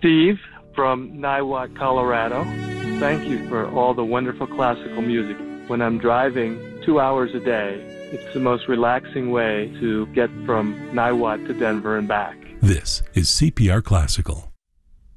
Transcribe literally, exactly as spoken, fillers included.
Steve from Niwot, Colorado. Thank you for all the wonderful classical music. When I'm driving two hours a day, it's the most relaxing way to get from Niwot to Denver and back. This is C P R Classical.